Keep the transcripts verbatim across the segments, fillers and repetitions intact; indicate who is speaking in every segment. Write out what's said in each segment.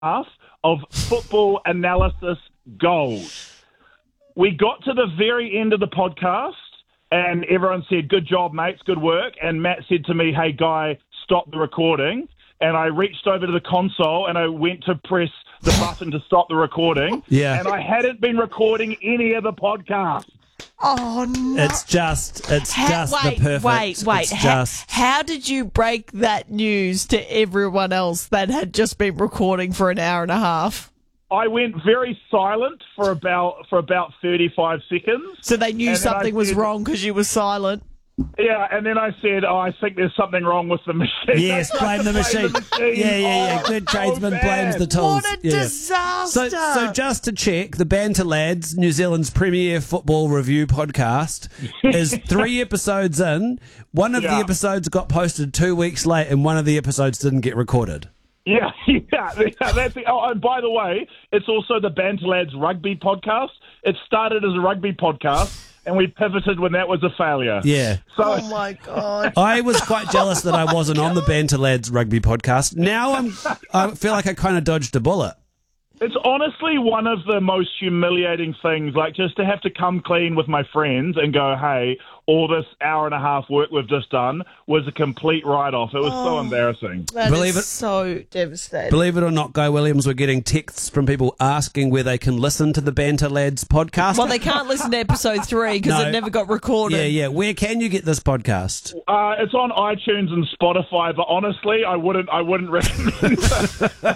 Speaker 1: half of football analysis gold. We got to the very end of the podcast, and everyone said, "Good job, mates, good work." And Matt said to me, "Hey, Guy, stop the recording." And I reached over to the console, and I went to press the button to stop the recording.
Speaker 2: Yeah.
Speaker 1: And I hadn't been recording any of the podcast.
Speaker 3: Oh, no.
Speaker 2: It's just, it's
Speaker 3: Ha-
Speaker 2: just
Speaker 3: wait,
Speaker 2: the perfect.
Speaker 3: Wait, wait,
Speaker 2: It's
Speaker 3: Ha-
Speaker 2: just,
Speaker 3: how did you break that news to everyone else that had just been recording for an hour and a half?
Speaker 1: I went very silent for about for about thirty-five seconds.
Speaker 3: So they knew
Speaker 1: And then I
Speaker 3: something was
Speaker 1: said-
Speaker 3: wrong because you were silent?
Speaker 1: Yeah, and then I said, oh, I think there's something wrong with the machine.
Speaker 2: yes, blame the machine. Yeah, yeah, yeah.
Speaker 1: Oh,
Speaker 2: Good
Speaker 1: so
Speaker 2: tradesman
Speaker 1: bad.
Speaker 2: blames the tools.
Speaker 3: What a
Speaker 2: yeah.
Speaker 3: disaster!
Speaker 2: So, so just to check, the Banter Lads, New Zealand's premier football review podcast, is three episodes in. One of
Speaker 1: Yeah.
Speaker 2: the episodes got posted two weeks late, and one of the episodes didn't get recorded.
Speaker 1: Yeah, yeah, yeah, that's it. Oh, and by the way, it's also the Banter Lads rugby podcast. It started as a rugby podcast, and we pivoted when that was a failure.
Speaker 2: Yeah.
Speaker 1: So,
Speaker 3: Oh my god!
Speaker 2: I was quite jealous that I wasn't on the Banter Lads rugby podcast. Now I'm, I feel like I kind of dodged a bullet.
Speaker 1: it's honestly one of the most humiliating things, like just to have to come clean with my friends and go, hey, all this hour and a half work we've just done was a complete write-off. It was so embarrassing.
Speaker 3: That
Speaker 2: Believe
Speaker 3: is
Speaker 2: it-
Speaker 3: so devastating.
Speaker 2: Believe it or not, Guy Williams, we're getting texts from people asking where they can listen to the Banter Lads podcast.
Speaker 3: Well, they can't listen to episode three because
Speaker 2: No.
Speaker 3: it never got recorded.
Speaker 2: yeah, yeah. Where can you get this podcast?
Speaker 1: Uh, it's on iTunes and Spotify, but honestly, I wouldn't. I wouldn't recommend it.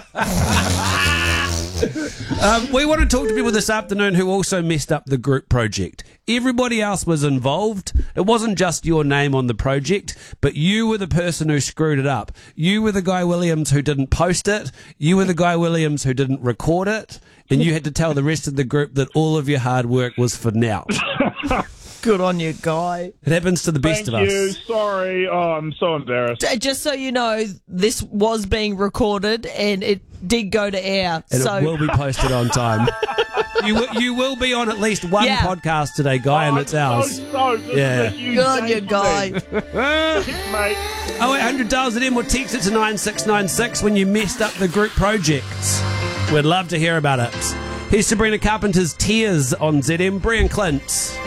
Speaker 2: Um, we want to talk to people this afternoon who also messed up the group project. Everybody else was involved. It wasn't just your name on the project, but you were the person who screwed it up. You were the Guy Williams who didn't post it. You were the Guy Williams who didn't record it. And you had to tell the rest of the group that all of your hard work was for naught.
Speaker 3: Good on you, Guy.
Speaker 2: It happens to the best
Speaker 1: Thank
Speaker 2: of
Speaker 1: you.
Speaker 2: us.
Speaker 1: Sorry. Oh, I'm so embarrassed.
Speaker 3: Uh, Just so you know, this was being recorded and it did go to air.
Speaker 2: And
Speaker 3: so
Speaker 2: it will be posted on time. you, will, you will be on at least one
Speaker 3: Yeah.
Speaker 2: podcast today, Guy, and it's ours.
Speaker 1: So, so,
Speaker 2: Yeah.
Speaker 1: yeah.
Speaker 3: good on you, Guy.
Speaker 1: Mate.
Speaker 2: Oh eight hundred dials it in or text it to nine six nine six when you messed up the group projects. We'd love to hear about it. Here's Sabrina Carpenter's Tears on Z M. Brian Clint.